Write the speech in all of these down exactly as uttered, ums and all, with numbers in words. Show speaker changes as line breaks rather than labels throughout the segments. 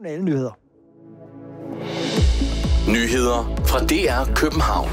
regionale nyheder.
Nyheder fra D R København.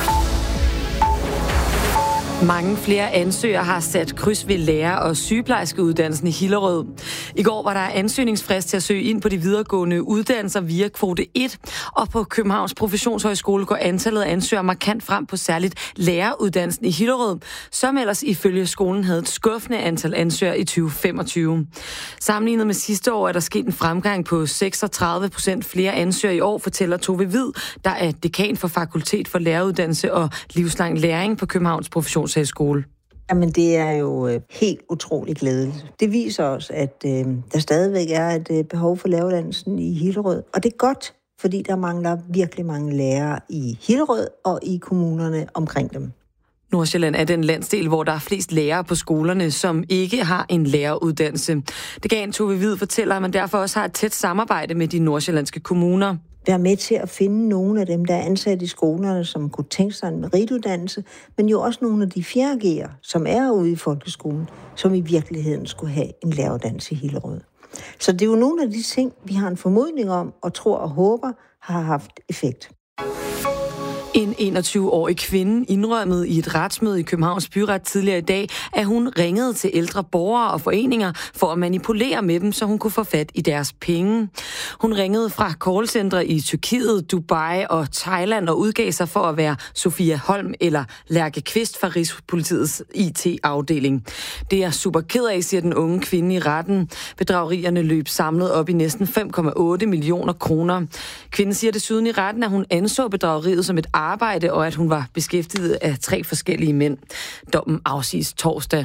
Mange flere ansøgere har sat kryds ved lærer- og sygeplejerskeuddannelsen i Hillerød. I går var der ansøgningsfrist til at søge ind på de videregående uddannelser via kvote et, og på Københavns Professionshøjskole går antallet af ansøgere markant frem på særligt læreruddannelsen i Hillerød, som ellers ifølge skolen havde et skuffende antal ansøgere i tyve femogtyve. Sammenlignet med sidste år er der sket en fremgang på seksogtredive procent flere ansøgere i år, fortæller Tove Hvid, der er dekan for Fakultet for Læreruddannelse og Livslang Læring på Københavns Professionshøjskole. Skole.
Jamen, det er jo øh, helt utroligt glædeligt. Det viser os, at øh, der stadigvæk er et øh, behov for læreruddannelsen i Hillerød. Og det er godt, fordi der mangler virkelig mange lærere i Hillerød og i kommunerne omkring dem.
Nordsjælland er den landsdel, hvor der er flest lærere på skolerne, som ikke har en læreruddannelse. Det gav en Tove Hvid fortæller, at man derfor også har et tæt samarbejde med de nordsjællandske kommuner.
Være med til at finde nogle af dem, der er ansat i skolerne, som kunne tænke sig en merituddannelse, men jo også nogle af de fjerde G'er, som er ude i folkeskolen, som i virkeligheden skulle have en læreruddannelse i Hillerød. Så det er jo nogle af de ting, vi har en formodning om, og tror og håber, har haft effekt.
En enogtyve-årig kvinde indrømmede i et retsmøde i Københavns Byret tidligere i dag, at hun ringede til ældre borgere og foreninger for at manipulere med dem, så hun kunne få fat i deres penge. Hun ringede fra callcentre i Tyrkiet, Dubai og Thailand og udgav sig for at være Sofia Holm eller Lærke Kvist fra Rigspolitiets I T-afdeling. Det er jeg super ked af, siger den unge kvinde i retten. Bedragerierne løb samlet op i næsten fem komma otte millioner kroner. Kvinden siger desuden i retten, at hun anså bedrageriet som et arbejde, og at hun var beskæftiget af tre forskellige mænd. Dommen afsiges torsdag.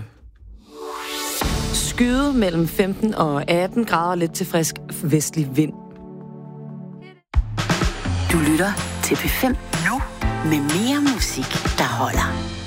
Skyde mellem femten og atten grader, lidt til frisk vestlig vind.
Du lytter til P fem nu med mere musik, der holder.